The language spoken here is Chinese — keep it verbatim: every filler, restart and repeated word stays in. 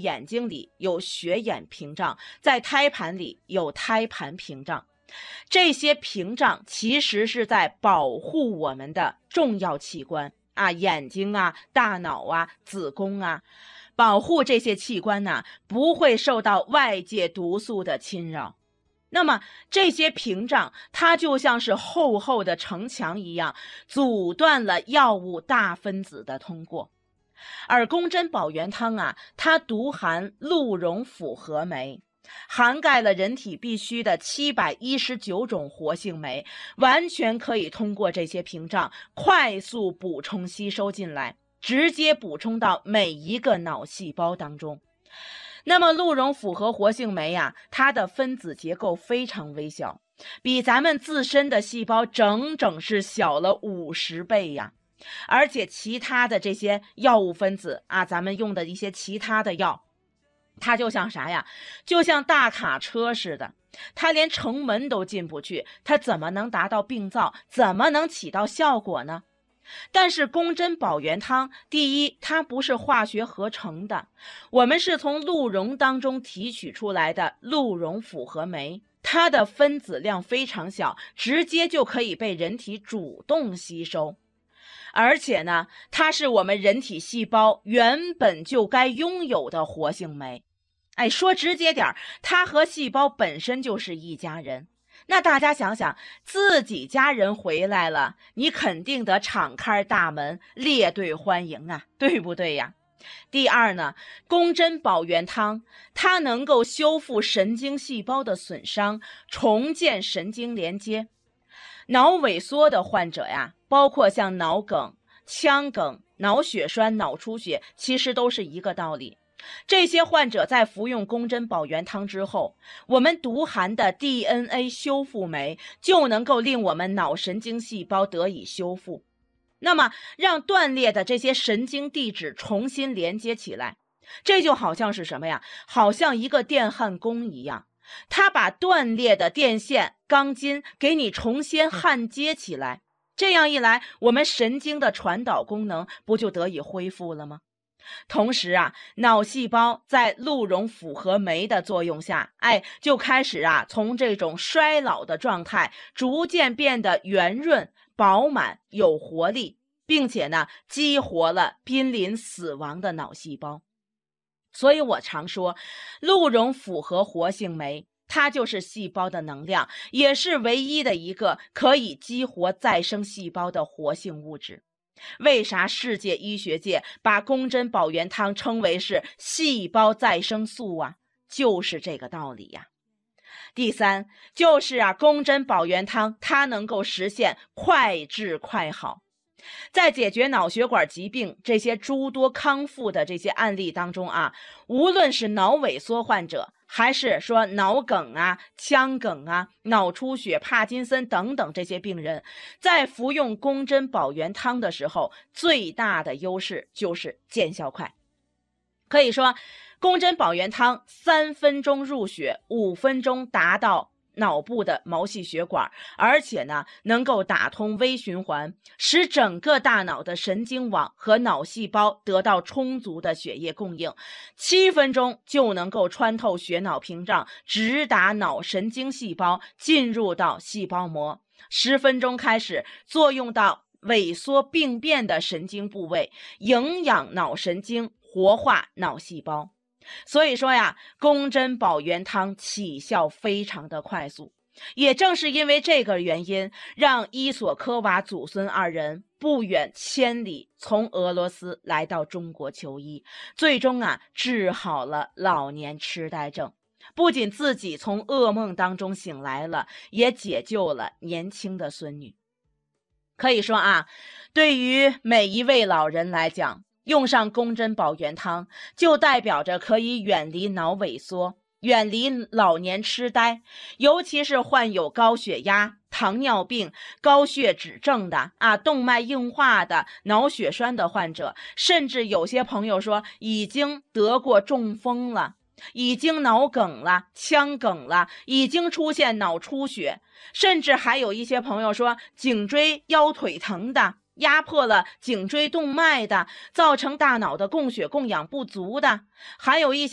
眼睛里有血眼屏障，在胎盘里有胎盘屏障。这些屏障其实是在保护我们的重要器官啊，眼睛啊、大脑啊、子宫啊，保护这些器官呢、啊、不会受到外界毒素的侵扰。那么这些屏障它就像是厚厚的城墙一样，阻断了药物大分子的通过。而宫针保元汤啊，它独含鹿茸复合酶，涵盖了人体必需的七百一十九种活性酶，完全可以通过这些屏障快速补充吸收进来，直接补充到每一个脑细胞当中。那么鹿茸复合活性酶呀、啊，它的分子结构非常微小，比咱们自身的细胞整整是小了五十倍呀。而且其他的这些药物分子啊，咱们用的一些其他的药，它就像啥呀？就像大卡车似的，它连城门都进不去，它怎么能达到病灶？怎么能起到效果呢？但是宫针保元汤，第一，它不是化学合成的，我们是从鹿茸当中提取出来的鹿茸复合酶，它的分子量非常小，直接就可以被人体主动吸收。而且呢，它是我们人体细胞原本就该拥有的活性酶。哎，说直接点，它和细胞本身就是一家人。那大家想想，自己家人回来了，你肯定得敞开大门，列队欢迎啊，对不对呀？第二呢，宫针保元汤，它能够修复神经细胞的损伤，重建神经连接。脑萎缩的患者呀，包括像脑梗、腔梗、脑血栓、脑出血，其实都是一个道理。这些患者在服用宫针保元汤之后，我们独含的 D N A 修复酶就能够令我们脑神经细胞得以修复，那么让断裂的这些神经递质重新连接起来。这就好像是什么呀？好像一个电焊工一样，他把断裂的电线、钢筋给你重新焊接起来，这样一来，我们神经的传导功能不就得以恢复了吗？同时啊，脑细胞在鹿茸复合酶的作用下，哎，就开始啊，从这种衰老的状态逐渐变得圆润、饱满、有活力，并且呢，激活了濒临死亡的脑细胞。所以我常说，鹿茸复合活性酶，它就是细胞的能量，也是唯一的一个可以激活再生细胞的活性物质。为啥世界医学界把宫针保元汤称为是细胞再生素啊？就是这个道理呀。第三，就是啊，宫针保元汤它能够实现快治快好。在解决脑血管疾病这些诸多康复的这些案例当中啊，无论是脑萎缩患者，还是说脑梗啊、腔梗啊、脑出血、帕金森等等这些病人，在服用宫针保元汤的时候，最大的优势就是见效快。可以说，宫针保元汤三分钟入血，五分钟达到脑部的毛细血管，而且呢，能够打通微循环，使整个大脑的神经网和脑细胞得到充足的血液供应。七分钟就能够穿透血脑屏障，直达脑神经细胞，进入到细胞膜。十分钟开始作用到萎缩病变的神经部位，营养脑神经，活化脑细胞。所以说呀，宫针保元汤起效非常的快速，也正是因为这个原因，让伊索科娃祖孙二人不远千里从俄罗斯来到中国求医，最终啊治好了老年痴呆症，不仅自己从噩梦当中醒来了，也解救了年轻的孙女。可以说啊，对于每一位老人来讲，用上宫针保元汤，就代表着可以远离脑萎缩，远离老年痴呆，尤其是患有高血压、糖尿病、高血脂症的啊，动脉硬化的、脑血栓的患者，甚至有些朋友说已经得过中风了，已经脑梗了、腔梗了，已经出现脑出血，甚至还有一些朋友说颈椎腰腿疼的，压迫了颈椎动脉的，造成大脑的供血供氧不足的，还有一些